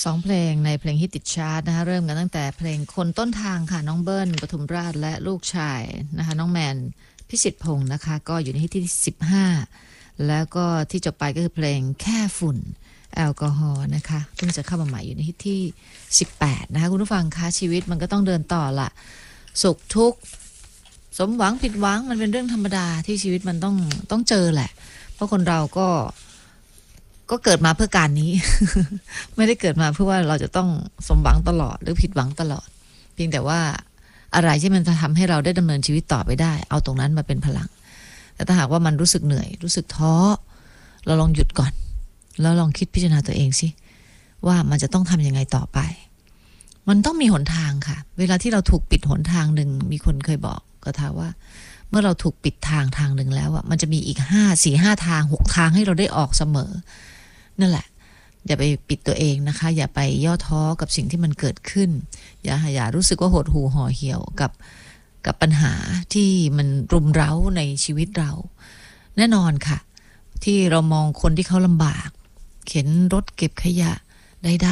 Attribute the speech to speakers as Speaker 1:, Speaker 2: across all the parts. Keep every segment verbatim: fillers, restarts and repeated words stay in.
Speaker 1: สองเพลงในเพลงฮิตติดชาร์ตนะคะเริ่มกันตั้งแต่เพลงคนต้นทางค่ะน้องเบิ้ลปทุมราชและลูกชายนะคะน้องแมนพิสิทธิ์พงศ์นะคะก็อยู่ในฮิตที่สิบห้าแล้วก็ที่จบไปก็คือเพลงแค่ฝุ่นแอลกอฮอล์นะคะเพิ่งจะเข้ามาใหม่อยู่ในฮิตที่สิบแปดนะคะคุณผู้ฟังคะชีวิตมันก็ต้องเดินต่อละสุขทุกข์สมหวังผิดหวังมันเป็นเรื่องธรรมดาที่ชีวิตมันต้องต้องเจอแหละเพราะคนเราก็ก็เกิดมาเพื่อการนี้ ไม่ได้เกิดมาเพื่อว่าเราจะต้องสมหวังตลอดหรือผิดหวังตลอดเพียงแต่ว่าอะไรที่มันจะทำให้เราได้ดำเนินชีวิตต่อไปได้เอาตรงนั้นมาเป็นพลังแต่ถ้าหากว่ามันรู้สึกเหนื่อยรู้สึกท้อเราลองหยุดก่อนแล้วลองคิดพิจารณาตัวเองสิว่ามันจะต้องทำยังไงต่อไปมันต้องมีหนทางค่ะเวลาที่เราถูกปิดหนทางหนึ่งมีคนเคยบอกก็ถามว่าเมื่อเราถูกปิดทางทางหนึ่งแล้วอ่ะมันจะมีอีกห้าสี่ห้าทางหกทางให้เราได้ออกเสมอนั่นแหละอย่าไปปิดตัวเองนะคะอย่าไปย่อท้อกับสิ่งที่มันเกิดขึ้นอย่าอย่ารู้สึกว่าหดหู่ห่อเหี่ยวกับกับปัญหาที่มันรุมเร้าในชีวิตเราแน่นอนค่ะที่เรามองคนที่เขาลำบากเข็นรถเก็บขยะใด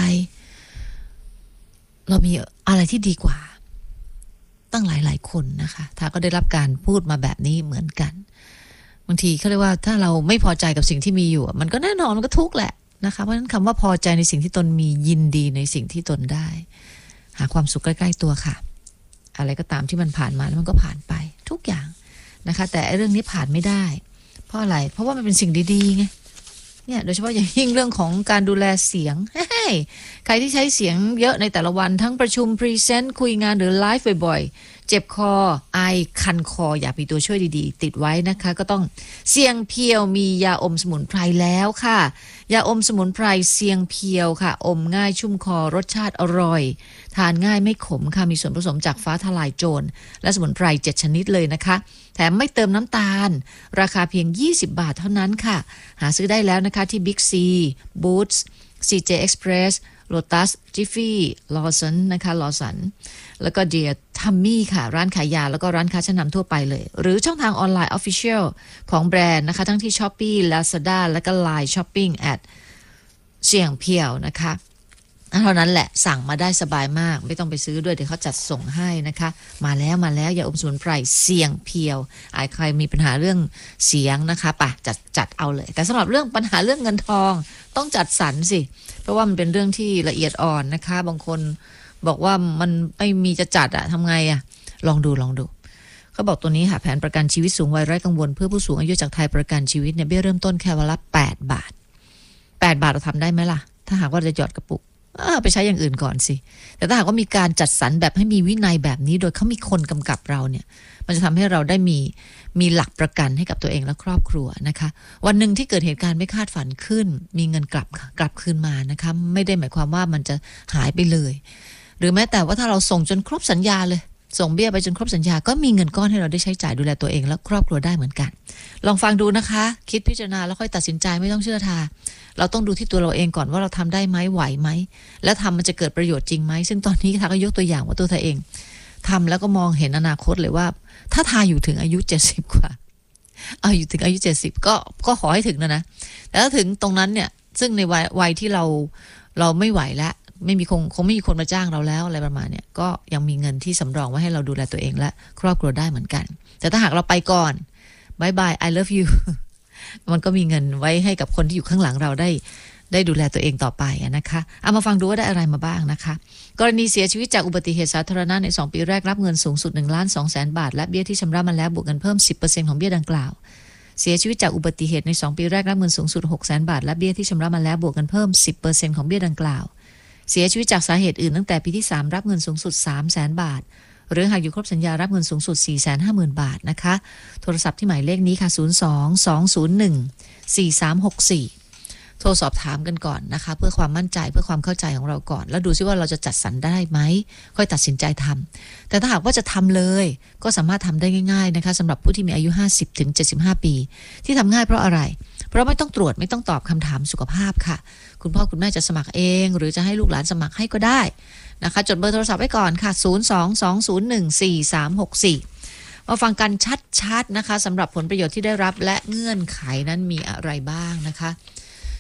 Speaker 1: ๆเรามีอะไรที่ดีกว่าตั้งหลายๆคนนะคะถ้าก็ได้รับการพูดมาแบบนี้เหมือนกันบางทีเขาเรียกว่าถ้าเราไม่พอใจกับสิ่งที่มีอยู่มันก็แน่นอนมันก็ทุกข์แหละนะคะเพราะฉะนั้นคำว่าพอใจในสิ่งที่ตนมียินดีในสิ่งที่ตนได้หาความสุขใกล้ๆตัวค่ะอะไรก็ตามที่มันผ่านมาแล้วมันก็ผ่านไปทุกอย่างนะคะแต่เรื่องนี้ผ่านไม่ได้เพราะอะไรเพราะว่ามันเป็นสิ่งดีๆไงเนี่ยโดยเฉพาะอย่างยิ่งเรื่องของการดูแลเสียงเฮ้ยใครที่ใช้เสียงเยอะในแต่ละวันทั้งประชุมพรีเซนต์คุยงานหรือไลฟ์บ่อยๆเจ็บคอไอคันคออยากมีตัวช่วยดีๆติดไว้นะคะก็ต้องเสียงเพียวมียาอมสมุนไพรแล้วค่ะยาอมสมุนไพรเสียงเพียวค่ะอมง่ายชุ่มคอรสชาติอร่อยทานง่ายไม่ขมค่ะมีส่วนผสมจากฟ้าทลายโจรและสมุนไพรเจ็ดชนิดเลยนะคะแถมไม่เติมน้ำตาลราคาเพียงยี่สิบบาทเท่านั้นค่ะหาซื้อได้แล้วนะคะที่ Big C Boots ซี เจ Express Lotus Jiffy Lawson นะคะ Lawson แล้วก็ Dear Tummy ค่ะร้านขายยาแล้วก็ร้านค้าชั้นนำทั่วไปเลยหรือช่องทางออนไลน์ Official ของแบรนด์นะคะทั้งที่ Shopee Lazada แล้วก็ Line Shopping at เสี่ยงเพียวนะคะเท่านั้นแหละสั่งมาได้สบายมากไม่ต้องไปซื้อด้วยเดี๋ยวเขาจัดส่งให้นะคะมาแล้วมาแล้วยาอมสมุนไพรเสี่ยงเพียวไอ้ใครมีปัญหาเรื่องเสียงนะคะป่ะจัดจัดเอาเลยแต่สำหรับเรื่องปัญหาเรื่องเงินทองต้องจัดสรรสิเพราะว่ามันเป็นเรื่องที่ละเอียดอ่อนนะคะบางคนบอกว่ามันไม่มีจะจัดอะทำไงอะลองดูลองดูเขาบอกตัวนี้ค่ะแผนประกันชีวิตสูงวัยไร้กังวลเพื่อผู้สูงอายุจากไทยประกันชีวิตเนี่ยเบี้ยเริ่มต้นแค่วันละแปดบาทแปดบาทเราทำได้ไหมล่ะถ้าหากว่าจะหยอดกระปุกไปใช้อย่างอื่นก่อนสิแต่ถ้าหากว่ามีการจัดสรรแบบให้มีวินัยแบบนี้โดยเขามีคนกำกับเราเนี่ยมันจะทำให้เราได้มีมีหลักประกันให้กับตัวเองและครอบครัวนะคะวันหนึ่งที่เกิดเหตุการณ์ไม่คาดฝันขึ้นมีเงินกลับกลับคืนมานะคะไม่ได้หมายความว่ามันจะหายไปเลยหรือแม้แต่ว่าถ้าเราส่งจนครบสัญญาเลยส่งเบี้ยไปจนครบสัญญาก็มีเงินก้อนให้เราได้ใช้จ่ายดูแลตัวเองและครอบครัวได้เหมือนกันลองฟังดูนะคะคิดพิจารณาแล้วค่อยตัดสินใจไม่ต้องเชื่อทาเราต้องดูที่ตัวเราเองก่อนว่าเราทำได้ไหมไหวไหมแล้วทำมันจะเกิดประโยชน์จริงไหมซึ่งตอนนี้ทาก็ยกตัวอย่างว่าตัวเธอเองทำแล้วก็มองเห็นอนาคตเลยว่าถ้าทาอยู่ถึงอายุเจ็ดสิบกว่าเอาอยู่ถึงอายุเจ็ดสิบก็ก็ขอให้ถึงนะนะแต่ถ้าถึงตรงนั้นเนี่ยซึ่งในวัยวัยที่เราเราไม่ไหวแล้วไม่มีคงคงไม่มีคนมาจ้างเราแล้วอะไรประมาณเนี่ยก็ยังมีเงินที่สำรองไว้ให้เราดูแลตัวเองและครอบครัวได้เหมือนกันแต่ถ้าหากเราไปก่อนบายบาย I love you มันก็มีเงินไว้ให้กับคนที่อยู่ข้างหลังเราได้ได้ดูแลตัวเองต่อไปนะคะเอามาฟังดูว่าได้อะไรมาบ้างนะคะกรณีเสียชีวิตจากอุบัติเหตุสาธารณะในสองปีแรกรับเงินสูงสุด หนึ่งล้านสองแสน บาทและเบี้ยที่ชำระมาแล้วบวกเงินเพิ่ม สิบเปอร์เซ็นต์ ของเบี้ยดังกล่าวเสียชีวิตจากอุบัติเหตุในสองปีแรกรับเงินสูงสุด หกแสน บาทและเบี้ยที่ชำระมาแล้วบวกเงินเพิ่ม สิบเปอร์เซ็นต์ ของเบี้ยดังกล่าวเสียชีวิตจากสาเหตุอื่นตั้งแต่ปีที่สามรับเงินสูงสุด สามแสน บาทหรือหากอยู่ครบสัญญารับเงินสูงสุด สี่แสนห้าหมื่น บาทนะคะโทรศัพท์ที่หมายเลขนี้ค่ะศูนย์ สอง สอง ศูนย์ หนึ่ง สี่ สาม หก สี่โทรสอบถามกันก่อนนะคะเพื่อความมั่นใจเพื่อความเข้าใจของเราก่อนแล้วดูซิว่าเราจะจัดสรรได้ไหมค่อยตัดสินใจทำแต่ถ้าหากว่าจะทำเลยก็สามารถทำได้ง่ายๆนะคะสำหรับผู้ที่มีอายุ ห้าสิบถึงเจ็ดสิบห้า ปีที่ทำง่ายเพราะอะไรเพราะไม่ต้องตรวจไม่ต้องตอบคำถามสุขภาพค่ะคุณพ่อคุณแม่จะสมัครเองหรือจะให้ลูกหลานสมัครให้ก็ได้นะคะจดเบอร์โทรศัพท์ไว้ก่อนค่ะศูนย์ สอง สอง ศูนย์ หนึ่ง สี่ สาม หก สี่มาฟังกันชัดๆนะคะสำหรับผลประโยชน์ที่ได้รับและเงื่อนไขนั้นมีอะไรบ้างนะคะ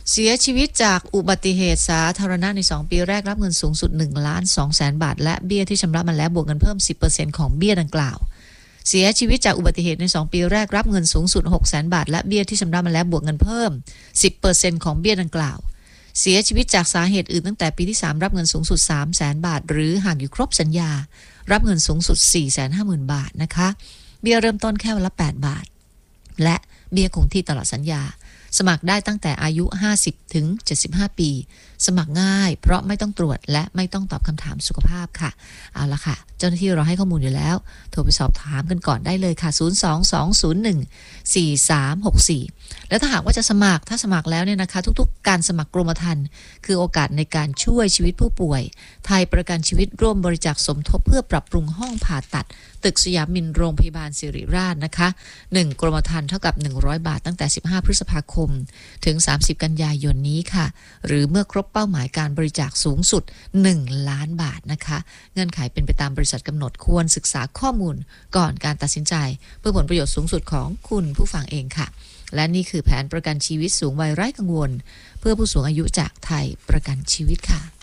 Speaker 1: เสียชีวิตจากอุบัติเหตุสาธารณะในสองปีแรกรับเงินสูงสุดหนึ่งล้านสองแสนบาทและเบี้ยที่ชำระมาแล้วบวกเงินเพิ่ม สิบเปอร์เซ็นต์ ของเบี้ยดังกล่าวเสียชีวิตจากอุบัติเหตุในสองปีแรกรับเงินสูงสุด หกแสนบาทและเบี้ยที่ชำระมาแล้วบวกเงินเพิ่ม สิบเปอร์เซ็นต์ ของเบี้ยดังกล่าวเสียชีวิตจากสาเหตุอื่นตั้งแต่ปีที่สามรับเงินสูงสุด สามแสนบาทหรือหากอยู่ครบสัญญารับเงินสูงสุด สี่แสนห้าหมื่น บาทนะคะเบี้ยเริ่มต้นแค่วันละแปดบาทและเบี้ยคงที่ตลอดสัญญาสมัครได้ตั้งแต่อายุห้าสิบถึงเจ็ดสิบห้าปีสมัครง่ายเพราะไม่ต้องตรวจและไม่ต้องตอบคำถามสุขภาพค่ะเอาละค่ะเจ้าหน้าที่เราให้ข้อมูลอยู่แล้วโทรไปสอบถามกันก่อนได้เลยค่ะศูนย์ สอง สอง ศูนย์ หนึ่ง สี่ สาม หก สี่แล้วถ้าหากว่าจะสมัครถ้าสมัครแล้วเนี่ยนะคะทุกๆการสมัครกรมธรรม์คือโอกาสในการช่วยชีวิตผู้ป่วยไทยประกันชีวิตร่วมบริจาคสมทบเพื่อปรับปรุงห้องผ่าตัดตึกสยามมินโรงพยาบาลศิริราชนะคะหนึ่งกรมธรรม์เท่ากับหนึ่งร้อยบาทตั้งแต่สิบห้าพฤษภาคมถึงสามสิบกันยายนนี้ค่ะหรือเมื่อครบเป้าหมายการบริจาคสูงสุดหนึ่งล้านบาทนะคะเงื่อนไขเป็นไปตามบริษัทกำหนดควรศึกษาข้อมูลก่อนการตัดสินใจเพื่อผลประโยชน์สูงสุดของคุณผู้ฟังเองค่ะและนี่คือแผนประกันชีวิตสูงวัยไร้กังวลเพื่อผู้สูงอายุจากไทยประกันชีวิตค่ะ